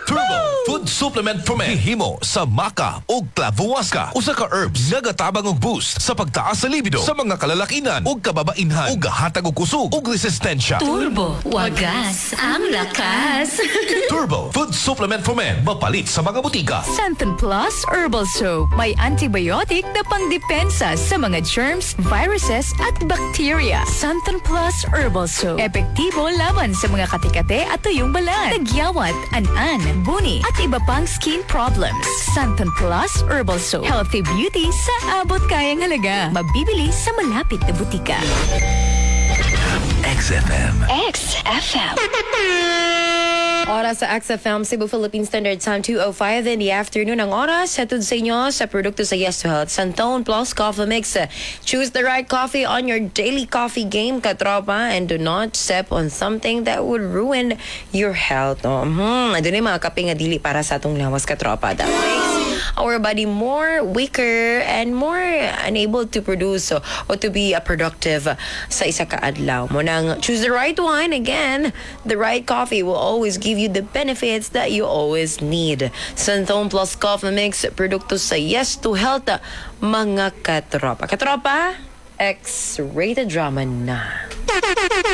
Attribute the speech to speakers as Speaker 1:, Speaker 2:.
Speaker 1: Turbo Food Supplement for Men. Himo sa maca o clavuasca. Usa ka herbs nga gatabang og boost sa pagtaas sa libido sa mga kalalakinan o kababainhan o gahatag og kusog o resistensya.
Speaker 2: Turbo, wagas ang lakas.
Speaker 1: Turbo Food Supplement for Men. Mapalit sa mga butika.
Speaker 3: Santon Plus Herbal Soap. May antibiotic na pangdepensa sa mga germs, viruses at bacteria. Santon Plus Herbal Soap. Epektibo laban sa mga katikate at tuyong balat, tagyawat, an-an, buni at iba pang skin problems. Santon Plus Herbal Soap. Healthy beauty sa abot kayang halaga. Mabibili sa malapit na butika.
Speaker 1: XFM.
Speaker 2: XFM.
Speaker 4: Oras sa XFM, Cebu Philippine Standard Time, 2:05 in the afternoon. Ang oras, hatid sa inyo sa produkto sa Yes to Health. Santon Plus Coffee Mix. Choose the right coffee on your daily coffee game, katropa, and do not step on something that would ruin your health. Doon yung mga kape nga dili para sa atong lawas, katropa. That makes our body more weaker and more unable to produce or to be productive sa isa ka adlaw mo. Nang choose the right one, again, the right coffee will always give you the benefits that you always need. Santon Plus Coffee Mix, produkto sa Yes to Health, mga katropa. Katropa, X-rated drama na.